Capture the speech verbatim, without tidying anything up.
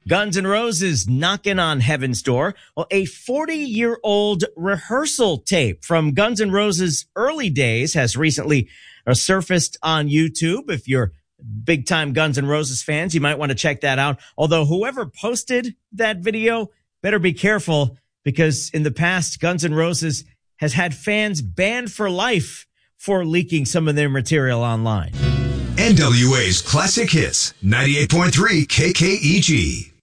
Guns N' Roses knocking on heaven's door. Well, a forty-year-old rehearsal tape from Guns N' Roses' early days has recently uh, surfaced on YouTube. If you're big-time Guns N' Roses fans, you might want to check that out. Although whoever posted that video better be careful, because in the past, Guns N' Roses has had fans banned for life for leaking some of their material online. N W A's Classic Hits, ninety-eight point three K K E G.